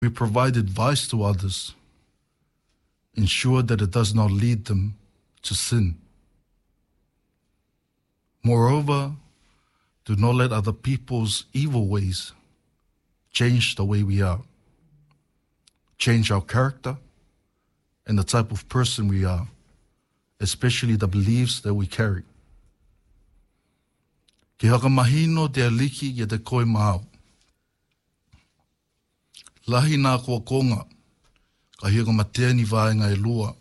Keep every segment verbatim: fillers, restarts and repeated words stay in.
We provide advice to others, ensure that it does not lead them to sin. Moreover, do not let other people's evil ways change the way we are, change our character and the type of person we are, especially the beliefs that we carry. Ki haka mahino te aliki ke te koe mahau. Lahi nā kua konga, ka hiaka matea ni vāenga e lua.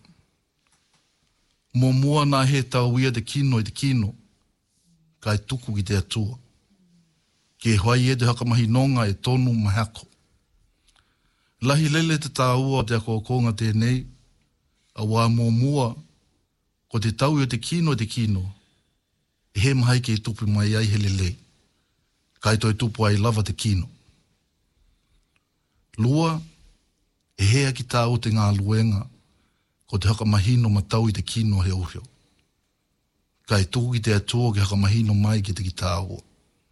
Mō mua nā he tau ia te kino i te kino, ka e tuku ki te atua. Ke hoai e te haka mahinonga e tonu mahako. Lahi lele te tāua te ako konga tēnei, a wā mō mua, ko te tau i te kino i te kino, e he mahai ke tupu mai ai hele lei. Kai toi tupu ai lava te kino. Lua, e hea ki tā o te ngā luenga, ko te haka mahino matau i te kino he ohio. Kai tuku ki te atua ki haka mahino mai ki te ki tā o.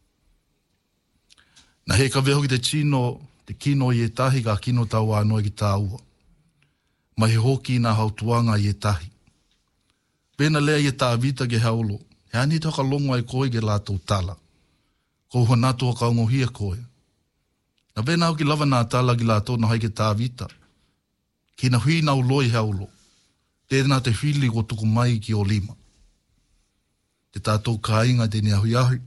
Na he ka veho ki te tino, te kino i e tahi ka kino tau anoi ki tā ua. Mai he hoki nā hautuanga i e tahi. Pena lea i e tā vita ke haolo, he ani te haka longo ai koe ke lātou tala. Ko hua nātua ka ongohia koe. Na pena au ki lava nā tala ki lātou na haike tā vita. Ki na hui nā uloi haolo, tēnā te whili ko tuku mai ki o lima. Te tātou ka inga te nea hui ahui.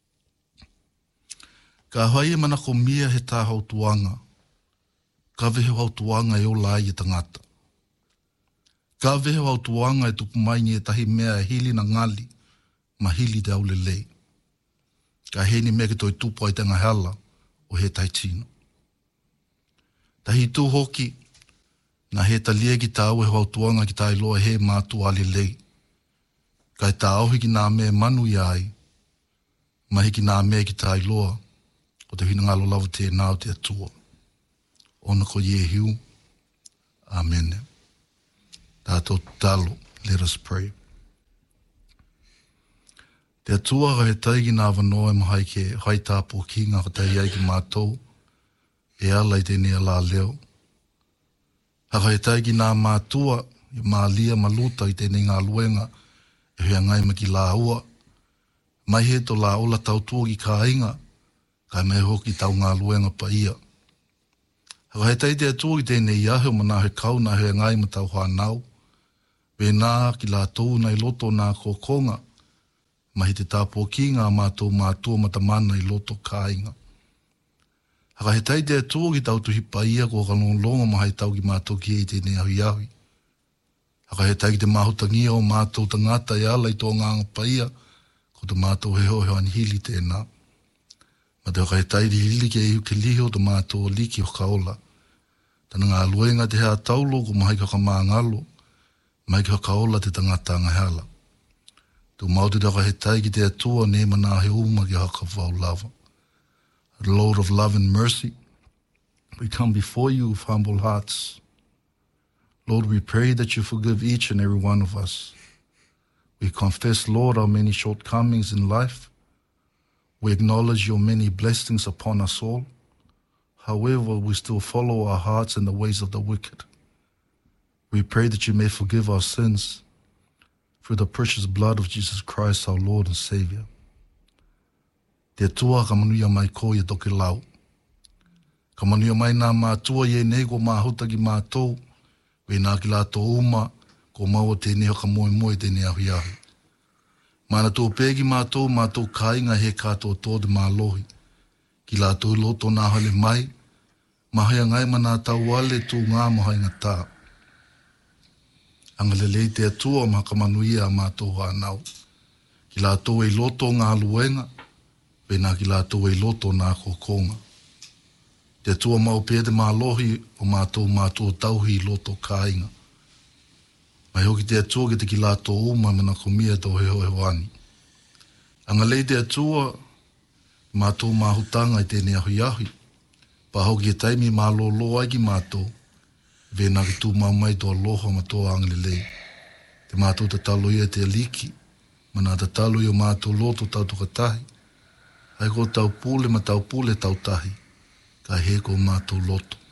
Ka hae mana ko mia he tā hautuanga, ka vehe hautuanga e o lai e tangata. Ka vehe hautuanga e tupu mai ni e tahi mea e hili na ngali, ma hili te aule lei. Ka heni mea ki toi tupu ai tanga hala o he tai tino. Tahi tū hoki, na he talia ki tā ue hautuanga ki tā iloa he mātu ali lei. Ka e tā auhi ki nā mea manu i ai, ma hiki nā mea ki tā iloa, o te hina ngalo lavu te nāo te atua. Ona ko ye hiu. Amen. Tātou talo. Let us pray. Te atua ka he taigi nā wanoa e mahai ke hai tāpō ki ngā katai ai ki mātou, e ala i tēnei la leo. Haka he taigi nā mātua, i mālia maluta i tēnei ngā luenga, e hea ngai maki la ua, mai he to la ola tautua ki ka inga, kai me hoki tau ngā luenga pa ia. Haka he taite atua ki tēnei iahe o mana he kau na hea ngai ma tau whanau, we nā ki la tōu na i loto nā kokonga, mahi te tāpō ki ngā mātou mātua matamana i loto kāinga. Haka he taite atua ki tau tuhi pa ia ko kalonga mahai tau ki mātou ki e tēnei ahui ahui. Haka he taite te mahutangia o mātou tangata i ala i tō ngānga pa ia, ko te mātou he ho he anihili tēnā. Ma te haka he taite hili ke iu ke lihi o te mātou liki o kaola. Tana ngā luenga te hea taulo ko mahai kaka maa ngalo, mai ki hakaola te tangata ngahala. Tu mau te haka he tai ki te atua ne mana he uma ki haka whau lava. Lord of love and mercy, we come before you with humble hearts. Lord, we pray that you forgive each and every one of us. We confess, Lord, our many shortcomings in life. We acknowledge your many blessings upon us all. However, we still follow our hearts and the ways of the wicked. We pray that you may forgive our sins through the precious blood of Jesus Christ, our Lord and Savior. Te atua ka manuia mai ko i toke lau. Ka manuia mai nā mātua i e nei ko māhuta ki mātou, we nā ki lātou uma, ko maua tēnei haka moe moe tēnei ahui ahui. Mana tō pēgi mātou, mātou kāinga he kātou tō te mālohi. Ki lātou loto nā hale mai, mahaya ngai mana tau ale tū ngā mahai ngā tā. Angalelei te atua ma ka manuia a mātou hānau. Ki lātou e loto ngā luenga, pēnā ki lātou e loto nā kokonga. Te atua mau pēr te mālohi o mātou mātou tauhi loto kāinga. Mai hoki te atua ki te ki lātou uma mana komia tō he hoe wani. Angalei te atua mātou māhutanga i tēnei ahui ahui. Pa hoki e taimi mālolo ai ki mātou. Vena ki tū mau mai tō aloha ma tō angalelei. Te mātou te talo ia te aliki. Mana te talo i o mātou loto tau tukatahi. Hai ko tau pule ma tau pule tau tahi. Ka he ko mātou loto.